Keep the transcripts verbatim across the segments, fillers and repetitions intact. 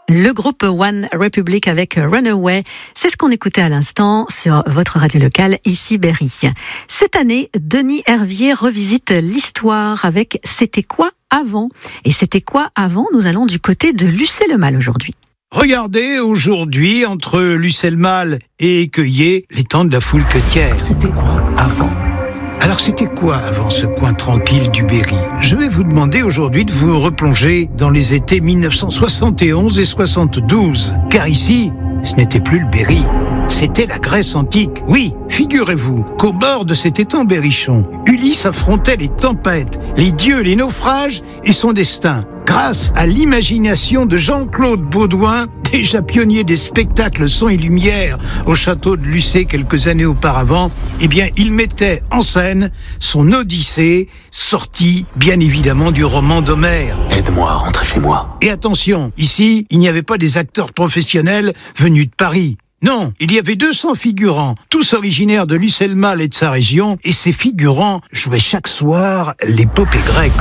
Le groupe One Republic avec Runaway, c'est ce qu'on écoutait à l'instant sur votre radio locale, ici Berry. Cette année, Denis Hervier revisite l'histoire avec C'était quoi avant ? Et C'était quoi avant ? Nous allons du côté de Lucé-le-Mal aujourd'hui. Regardez aujourd'hui, entre Lucé-le-Mal et Écueillé, l'étang de la Foulquetière. C'était quoi avant ? Alors c'était quoi avant ce coin tranquille du Berry ? Je vais vous demander aujourd'hui de vous replonger dans les étés mille neuf cent soixante et onze et soixante-douze. Car ici, ce n'était plus le Berry, c'était la Grèce antique. Oui, figurez-vous qu'au bord de cet étang berrichon, Ulysse affrontait les tempêtes, les dieux, les naufrages et son destin. Grâce à l'imagination de Jean-Claude Baudouin, déjà pionnier des spectacles son et lumière au château de Lucé quelques années auparavant, eh bien, il mettait en scène son Odyssée, sortie bien évidemment du roman d'Homère. Aide-moi à rentrer chez moi. Et attention, ici, il n'y avait pas des acteurs professionnels venus de Paris. Non, il y avait deux cents figurants, tous originaires de Lucé-le-Mal et de sa région, et ces figurants jouaient chaque soir l'épopée grecque.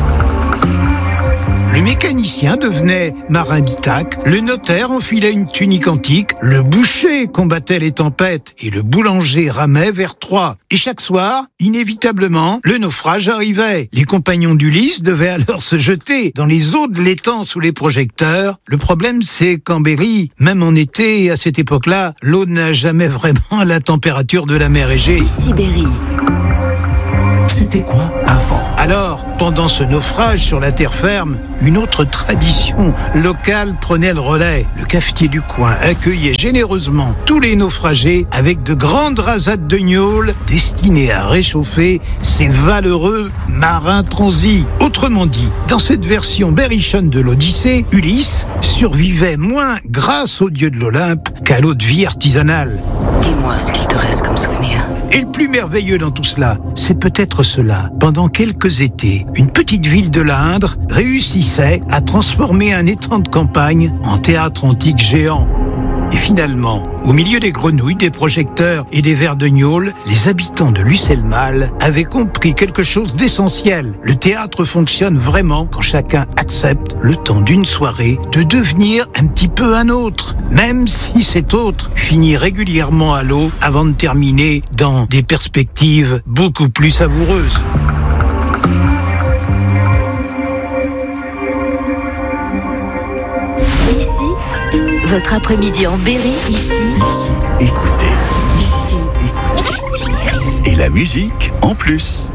Le mécanicien devenait marin d'Ithaque, le notaire enfilait une tunique antique, le boucher combattait les tempêtes et le boulanger ramait vers Troie. Et chaque soir, inévitablement, le naufrage arrivait. Les compagnons d'Ulysse devaient alors se jeter dans les eaux de l'étang sous les projecteurs. Le problème, c'est qu'en Berry, même en été, à cette époque-là, l'eau n'a jamais vraiment la température de la mer Égée. Ici Berry. C'était quoi avant ? Alors, pendant ce naufrage sur la terre ferme, une autre tradition locale prenait le relais. Le cafetier du coin accueillait généreusement tous les naufragés avec de grandes rasades de gnôle destinées à réchauffer ces valeureux marins transis. Autrement dit, dans cette version berrichonne de l'Odyssée, Ulysse survivait moins grâce aux dieux de l'Olympe qu'à l'eau de vie artisanale. Dis-moi ce qu'il te reste comme souvenir. Et le plus merveilleux dans tout cela, c'est peut-être cela. Pendant quelques étés, une petite ville de l'Indre réussissait à transformer un étang de campagne en théâtre antique géant. Et finalement, au milieu des grenouilles, des projecteurs et des verres de gnôle, les habitants de Lucé-le-Mal avaient compris quelque chose d'essentiel. Le théâtre fonctionne vraiment quand chacun accepte, le temps d'une soirée, de devenir un petit peu un autre, même si cet autre finit régulièrement à l'eau avant de terminer dans des perspectives beaucoup plus savoureuses. Votre après-midi en Berry, ici. Ici, écoutez. Ici, écoutez. Et la musique en plus.